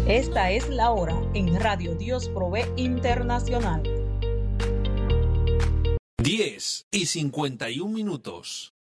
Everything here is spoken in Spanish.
Esta es la hora en Radio Dios Provee Internacional. 10:51.